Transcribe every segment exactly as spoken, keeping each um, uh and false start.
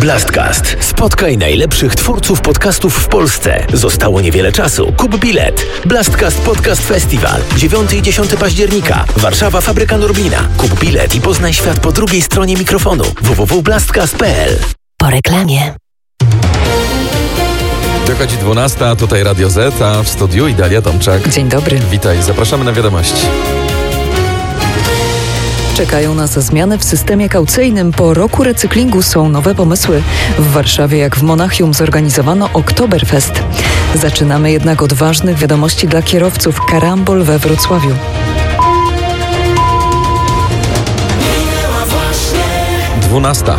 Blastcast. Spotkaj najlepszych twórców podcastów w Polsce. Zostało niewiele czasu. Kup bilet. Blastcast Podcast Festival. dziewiątego i dziesiątego października. Warszawa, Fabryka Norblina. Kup bilet i poznaj świat po drugiej stronie mikrofonu. w w w kropka blastcast kropka p l. Po reklamie. Dochodzi dwunasta, tutaj Radio Z, a w studiu Idalia Tomczak. Dzień dobry. Witaj, zapraszamy na wiadomości. Czekają nas zmiany w systemie kaucyjnym. Po roku recyklingu są nowe pomysły. W Warszawie jak w Monachium zorganizowano Oktoberfest. Zaczynamy jednak od ważnych wiadomości dla kierowców. Karambol we Wrocławiu. dwunasta.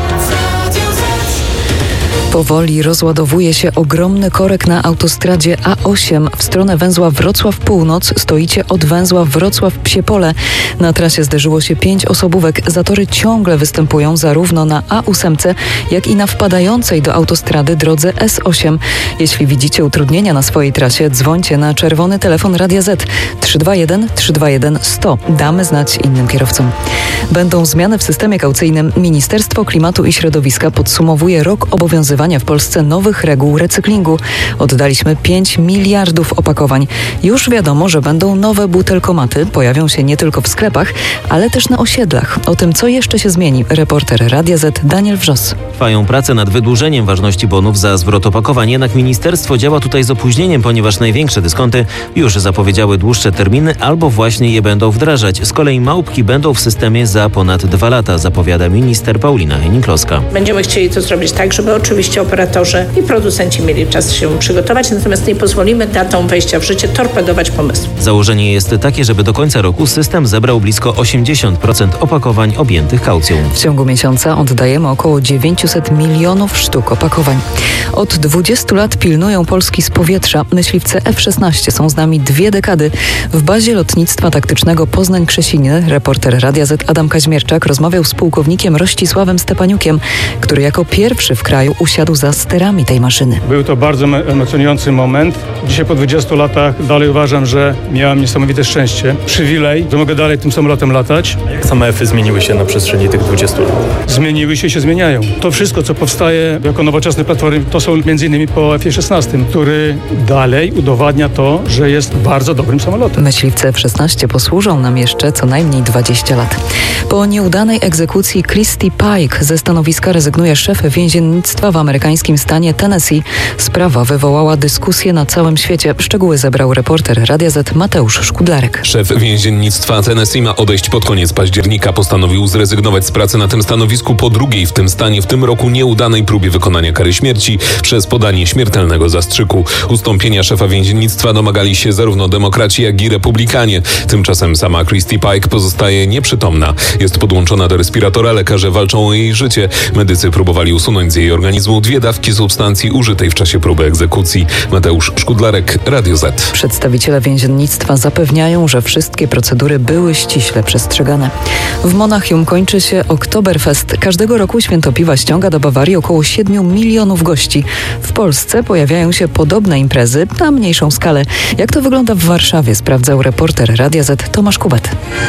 Powoli rozładowuje się ogromny korek na autostradzie A osiem. W stronę węzła Wrocław Północ stoicie od węzła Wrocław Psie Pole. Na trasie zderzyło się pięć osobówek. Zatory ciągle występują zarówno na A osiem, jak i na wpadającej do autostrady drodze S osiem. Jeśli widzicie utrudnienia na swojej trasie, dzwońcie na czerwony telefon Radia Z trzy dwa jeden trzy dwa jeden sto. Damy znać innym kierowcom. Będą zmiany w systemie kaucyjnym. Ministerstwo Klimatu i Środowiska podsumowuje rok obowiązywania w Polsce nowych reguł recyklingu. Oddaliśmy pięć miliardów opakowań. Już wiadomo, że będą nowe butelkomaty. Pojawią się nie tylko w sklepach, ale też na osiedlach. O tym, co jeszcze się zmieni, reporter Radia Z Daniel Wrzos. Trwają prace nad wydłużeniem ważności bonów za zwrot opakowań, jednak ministerstwo działa tutaj z opóźnieniem, ponieważ największe dyskonty już zapowiedziały dłuższe terminy albo właśnie je będą wdrażać. Z kolei małpki będą w systemie za ponad dwa lata, zapowiada minister Paulina Hennig-Kloska. Będziemy chcieli to zrobić tak, żeby oczywiście operatorzy i producenci mieli czas się przygotować, natomiast nie pozwolimy datą wejścia w życie torpedować pomysłu. Założenie jest takie, żeby do końca roku system zebrał blisko osiemdziesiąt procent opakowań objętych kaucją. W ciągu miesiąca oddajemy około dziewięćset milionów sztuk opakowań. Od dwudziestu lat pilnują Polski z powietrza. Myśliwce F szesnaście są z nami dwie dekady. W bazie lotnictwa taktycznego Poznań-Krzesiny reporter Radia Z Adam Kaźmierczak rozmawiał z pułkownikiem Rościsławem Stepaniukiem, który jako pierwszy w kraju usiadł za sterami tej maszyny. Był to bardzo emocjonujący moment. Dzisiaj po dwudziestu latach dalej uważam, że miałem niesamowite szczęście, przywilej, że mogę dalej tym samolotem latać. A jak same F-y zmieniły się na przestrzeni tych dwudziestu lat? Zmieniły się i się zmieniają. To wszystko, co powstaje jako nowoczesne platformy, to są między innymi po F szesnaście, który dalej udowadnia to, że jest bardzo dobrym samolotem. Myśliwce F szesnaście posłużą nam jeszcze co najmniej dwadzieścia lat. Po nieudanej egzekucji Christy Pike ze stanowiska rezygnuje szef więziennictwa w amerykańskim stanie Tennessee. Sprawa wywołała dyskusję na całym świecie. Szczegóły zebrał reporter Radia Z Mateusz Szkudlarek. Szef więziennictwa Tennessee ma odejść pod koniec października. Postanowił zrezygnować z pracy na tym stanowisku po drugiej w tym stanie w tym roku nieudanej próbie wykonania kary śmierci przez podanie śmiertelnego zastrzyku. Ustąpienia szefa więziennictwa domagali się zarówno demokraci, jak i republikanie. Tymczasem sama Christy Pike pozostaje nieprzytomna. Jest podłączona do respiratora, lekarze walczą o jej życie. Medycy próbowali usunąć z jej organizmu dwie dawki substancji użytej w czasie próby egzekucji. Mateusz Szkudlarek, Radio Z. Przedstawiciele więziennictwa zapewniają, że wszystkie procedury były ściśle przestrzegane. W Monachium kończy się Oktoberfest. Każdego roku Święto Piwa ściąga do Bawarii około siedmiu milionów gości. W Polsce pojawiają się podobne imprezy na mniejszą skalę. Jak to wygląda w Warszawie, sprawdzał reporter Radia Z Tomasz Kubet.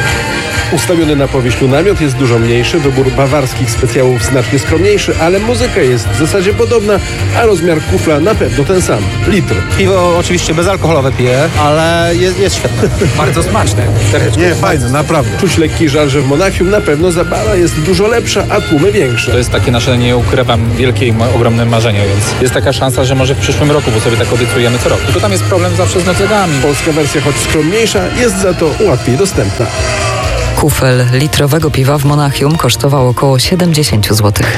Ustawiony na powierzchniu namiot jest dużo mniejszy, wybór bawarskich specjałów znacznie skromniejszy, ale muzyka jest w zasadzie podobna, a rozmiar kufla na pewno ten sam. Litr. Piwo oczywiście bezalkoholowe piję, ale jest, jest świetne. Bardzo smaczne. Nie, fajne, naprawdę. Czuć lekki żal, że w Monachium na pewno zabawa jest dużo lepsza, a tłumy większe. To jest takie nasze, nie ukrywam, wielkie i ogromne marzenie, więc jest taka szansa, że może w przyszłym roku, bo sobie tak obiecujemy co roku. Tylko tam jest problem zawsze z noclegami. Polska wersja, choć skromniejsza, jest za to łatwiej dostępna. Kufel litrowego piwa w Monachium kosztował około siedemdziesiąt złotych.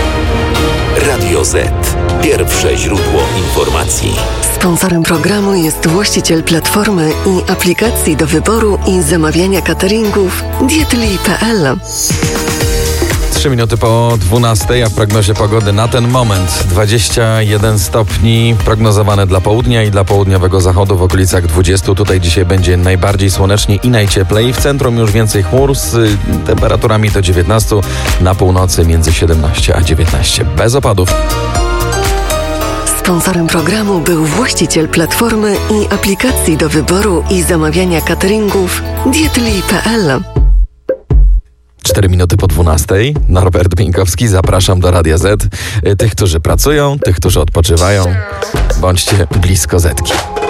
Radio Z. Pierwsze źródło informacji. Sponsorem programu jest właściciel platformy i aplikacji do wyboru i zamawiania cateringów dietli kropka p l. Trzy minuty po dwunastej, a w prognozie pogody na ten moment dwadzieścia jeden stopni prognozowane dla południa i dla południowego zachodu w okolicach dwudziestu. Tutaj dzisiaj będzie najbardziej słonecznie i najcieplej. W centrum już więcej chmur z temperaturami do dziewiętnastu, na północy między siedemnaście a dziewiętnaście. Bez opadów. Sponsorem programu był właściciel platformy i aplikacji do wyboru i zamawiania cateringów dietli kropka p l. cztery minuty po dwunastej. Norbert Bieńkowski, zapraszam do Radia Z. Tych, którzy pracują, tych, którzy odpoczywają. Bądźcie blisko Zetki.